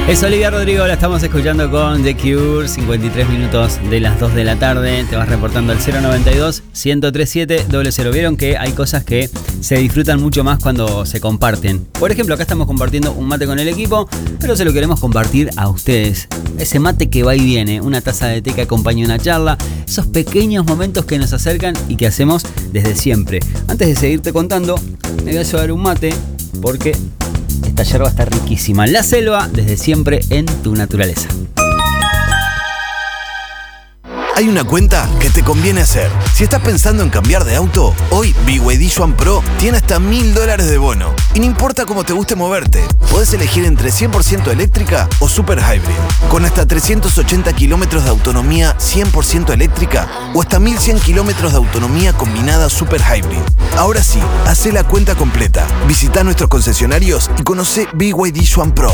Es Olivia Rodrigo, la estamos escuchando con The Cure, 53 minutos de las 2 de la tarde. Te vas reportando al 092-1037-00. Vieron que hay cosas que se disfrutan mucho más cuando se comparten. Por ejemplo, acá estamos compartiendo un mate con el equipo, pero se lo queremos compartir a ustedes. Ese mate que va y viene, una taza de té que acompaña una charla, esos pequeños momentos que nos acercan y que hacemos desde siempre. Antes de seguirte contando, me voy a llevar un mate porque esta yerba está riquísima. La Selva, desde siempre en tu naturaleza. Hay una cuenta que te conviene hacer. Si estás pensando en cambiar de auto, hoy BYD Yuan Pro tiene hasta $1000 de bono. Y no importa cómo te guste moverte, podés elegir entre 100% eléctrica o Super Hybrid. Con hasta 380 kilómetros de autonomía 100% eléctrica o hasta 1100 kilómetros de autonomía combinada Super Hybrid. Ahora sí, hacé la cuenta completa. Visita nuestros concesionarios y conoce BYD Yuan Pro.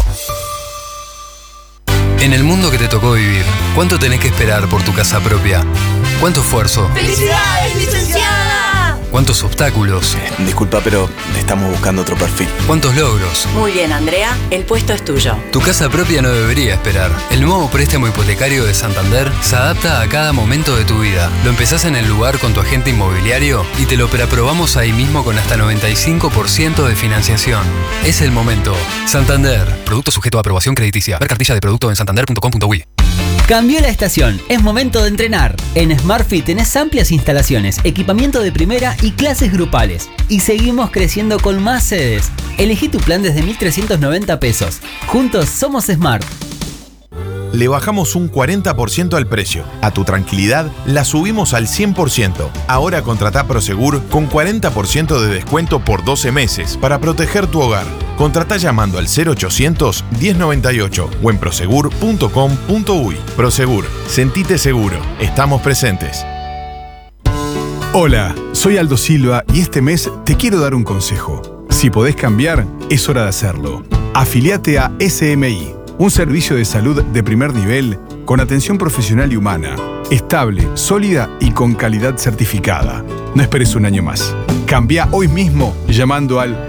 En el mundo que te tocó vivir, ¿cuánto tenés que esperar por tu casa propia? ¿Cuánto esfuerzo? ¡Felicidades, licenciada! ¿Cuántos obstáculos? Disculpa, pero estamos buscando otro perfil. ¿Cuántos logros? Muy bien, Andrea, el puesto es tuyo. Tu casa propia no debería esperar. El nuevo préstamo hipotecario de Santander se adapta a cada momento de tu vida. Lo empezás en el lugar con tu agente inmobiliario y te lo preaprobamos ahí mismo con hasta 95% de financiación. Es el momento. Santander. Producto sujeto a aprobación crediticia. Ver cartilla de producto en santander.com.uy. Cambió la estación, es momento de entrenar. En SmartFit tenés amplias instalaciones, equipamiento de primera y clases grupales. Y seguimos creciendo con más sedes. Elegí tu plan desde 1.390 pesos. Juntos somos Smart. Le bajamos un 40% al precio. A tu tranquilidad la subimos al 100%. Ahora contratá Prosegur con 40% de descuento por 12 meses para proteger tu hogar. Contratá llamando al 0800 1098 o en prosegur.com.uy. Prosegur, sentite seguro. Estamos presentes. Hola, soy Aldo Silva y este mes te quiero dar un consejo. Si podés cambiar, es hora de hacerlo. Afiliate a SMI, un servicio de salud de primer nivel con atención profesional y humana, estable, sólida y con calidad certificada. No esperes un año más. Cambia hoy mismo llamando al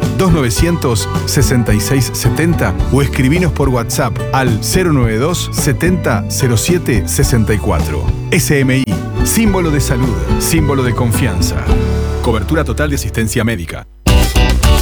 2900-6670 o escribinos por WhatsApp al 092 70 07 64. SMI, símbolo de salud, símbolo de confianza. Cobertura total de asistencia médica.